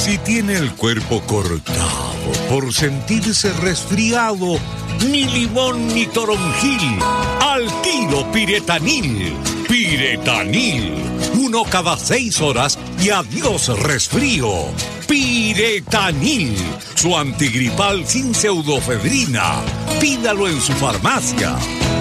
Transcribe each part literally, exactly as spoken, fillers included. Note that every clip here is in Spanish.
Si tiene el cuerpo cortado por sentirse resfriado, ni limón ni toronjil, al tiro Piretanil. Piretanil, uno cada seis horas y adiós resfrío. Piretanil, su antigripal sin pseudofedrina. Pídalo en su farmacia.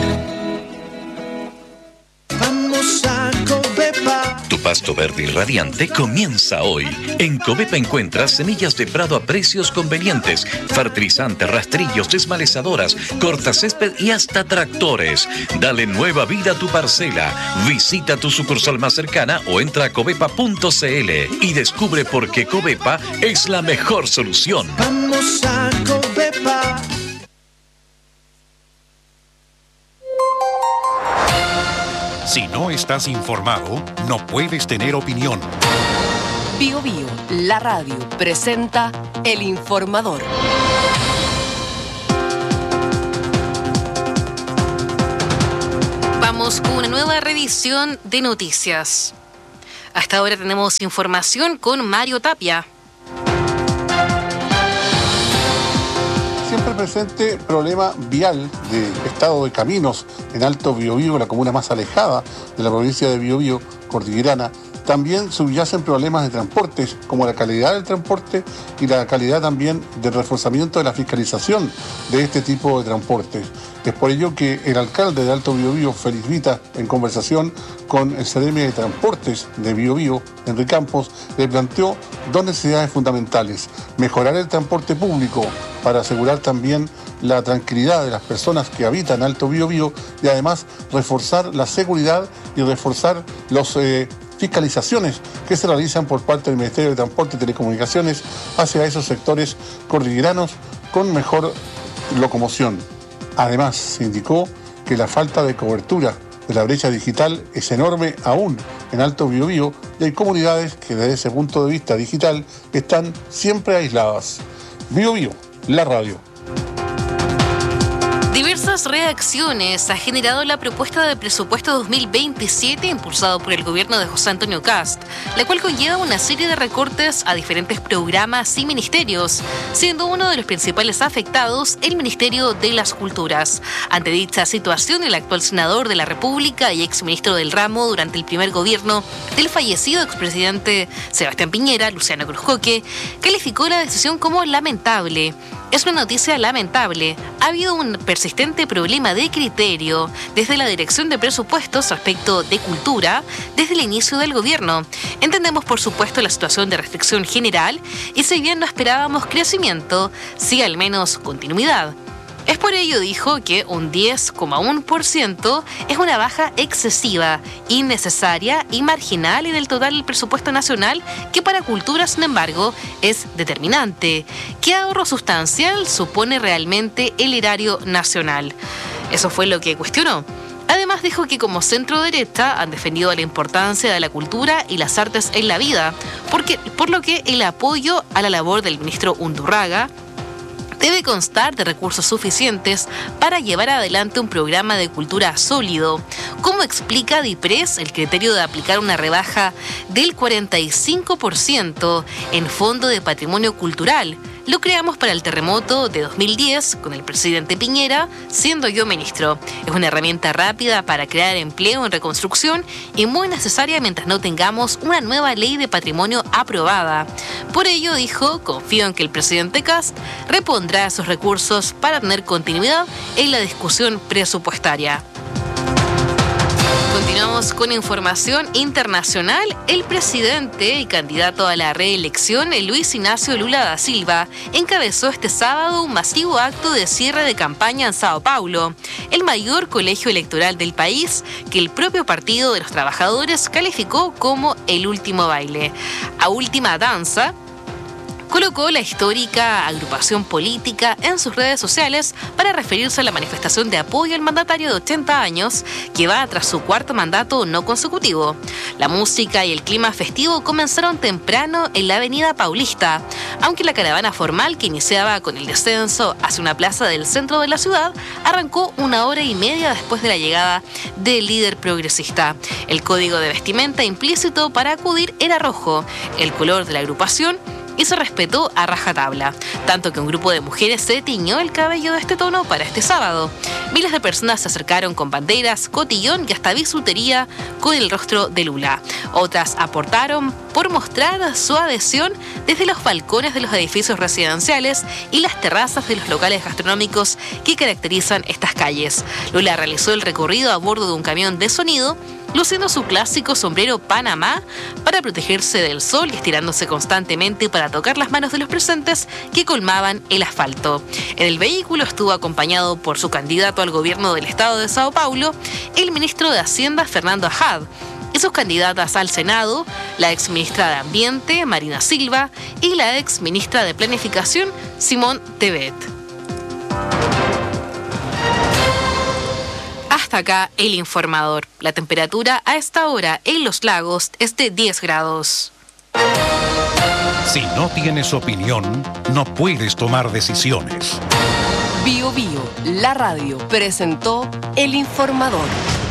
Vamos a Covepa. Tu pasto verde y radiante comienza hoy. En Covepa encuentras semillas de prado a precios convenientes, fertilizantes, rastrillos, desmalezadoras, cortacésped y hasta tractores. Dale nueva vida a tu parcela. Visita tu sucursal más cercana o entra a covepa punto cl y descubre por qué Covepa es la mejor solución. Vamos a Covepa. Si no estás informado, no puedes tener opinión. Bio Bio, la radio, presenta El Informador. Vamos con una nueva revisión de noticias. Hasta ahora tenemos información con Mario Tapia. Siempre presente problema vial de estado de caminos en Alto Biobío, la comuna más alejada de la provincia de Biobío, cordillerana. También subyacen problemas de transportes, como la calidad del transporte y la calidad también del reforzamiento de la fiscalización de este tipo de transportes. Es por ello que el alcalde de Alto Biobío, Félix Vita, en conversación con el Seremi de Transportes de Biobío, Enrique Campos, le planteó dos necesidades fundamentales: mejorar el transporte público para asegurar también la tranquilidad de las personas que habitan Alto Biobío y además reforzar la seguridad y reforzar los eh, fiscalizaciones que se realizan por parte del Ministerio de Transporte y Telecomunicaciones hacia esos sectores cordilleranos con mejor locomoción. Además, se indicó que la falta de cobertura de la brecha digital es enorme aún en Alto Biobío y hay comunidades que desde ese punto de vista digital están siempre aisladas. Biobío, la radio. Diversas reacciones ha generado la propuesta de presupuesto dos mil veintisiete impulsado por el gobierno de José Antonio Kast, la cual conlleva una serie de recortes a diferentes programas y ministerios, siendo uno de los principales afectados el Ministerio de las Culturas. Ante dicha situación, el actual senador de la República y exministro del ramo durante el primer gobierno del fallecido expresidente Sebastián Piñera, Luciano Cruzcoque, calificó la decisión como lamentable. Es una noticia lamentable. Ha habido un persistente problema de criterio desde la Dirección de Presupuestos respecto de cultura desde el inicio del gobierno. Entendemos, por supuesto, la situación de restricción general y si bien no esperábamos crecimiento, sí al menos continuidad. Es por ello, dijo, que un diez coma uno por ciento es una baja excesiva, innecesaria y marginal en el total del presupuesto nacional, que para cultura, sin embargo, es determinante. ¿Qué ahorro sustancial supone realmente el erario nacional? Eso fue lo que cuestionó. Además, dijo que como centro derecha han defendido la importancia de la cultura y las artes en la vida, porque, por lo que el apoyo a la labor del ministro Undurraga debe constar de recursos suficientes para llevar adelante un programa de cultura sólido. ¿Cómo explica DIPRES el criterio de aplicar una rebaja del cuarenta y cinco por ciento en Fondo de Patrimonio Cultural? Lo creamos para el terremoto de dos mil diez con el presidente Piñera, siendo yo ministro. Es una herramienta rápida para crear empleo en reconstrucción y muy necesaria mientras no tengamos una nueva ley de patrimonio aprobada. Por ello, dijo, confío en que el presidente Kast repondrá esos recursos para tener continuidad en la discusión presupuestaria. Continuamos con información internacional. El presidente y candidato a la reelección, Luis Ignacio Lula da Silva, encabezó este sábado un masivo acto de cierre de campaña en Sao Paulo, el mayor colegio electoral del país, que el propio Partido de los Trabajadores calificó como el último baile. A última danza, colocó la histórica agrupación política en sus redes sociales para referirse a la manifestación de apoyo al mandatario de ochenta años que va tras su cuarto mandato no consecutivo. La música y el clima festivo comenzaron temprano en la avenida Paulista, aunque la caravana formal que iniciaba con el descenso hacia una plaza del centro de la ciudad arrancó una hora y media después de la llegada del líder progresista. El código de vestimenta implícito para acudir era rojo, el color de la agrupación, y se respetó a rajatabla, tanto que un grupo de mujeres se tiñó el cabello de este tono para este sábado. Miles de personas se acercaron con banderas, cotillón y hasta bisutería con el rostro de Lula. Otras aportaron por mostrar su adhesión desde los balcones de los edificios residenciales y las terrazas de los locales gastronómicos que caracterizan estas calles. Lula realizó el recorrido a bordo de un camión de sonido, luciendo su clásico sombrero Panamá para protegerse del sol y estirándose constantemente para tocar las manos de los presentes que colmaban el asfalto. En el vehículo estuvo acompañado por su candidato al gobierno del estado de Sao Paulo, el ministro de Hacienda Fernando Haddad, y sus candidatas al Senado, la ex ministra de Ambiente Marina Silva y la ex ministra de Planificación Simone Tebet. Hasta acá el informador. La temperatura a esta hora en Los Lagos es de diez grados. Si no tienes opinión, no puedes tomar decisiones. Bio Bio, la radio, presentó el informador.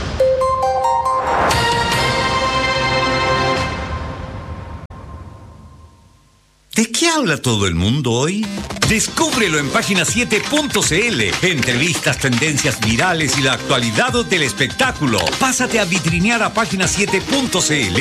¿De qué habla todo el mundo hoy? Descúbrelo en página siete punto c l. Entrevistas, tendencias virales y la actualidad del espectáculo. Pásate a vitrinear a página siete punto c l.